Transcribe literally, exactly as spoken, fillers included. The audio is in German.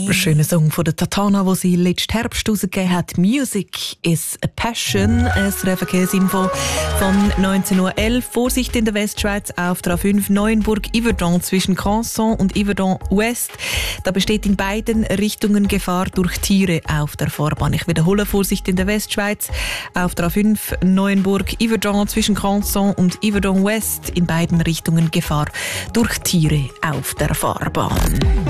Schöner Song von der Tatana, wo sie letzten Herbst rausgegeben hat. Music is a Passion. Ein Verkehrsinfo von neunzehn Uhr elf. Vorsicht in der Westschweiz auf der A fünf Neuenburg-Yverdon zwischen Canson und Yverdon West. Da besteht in beiden Richtungen Gefahr durch Tiere auf der Fahrbahn. Ich wiederhole, Vorsicht in der Westschweiz auf der A fünf Neuenburg-Yverdon zwischen Canson und Yverdon West. In beiden Richtungen Gefahr durch Tiere auf der Fahrbahn.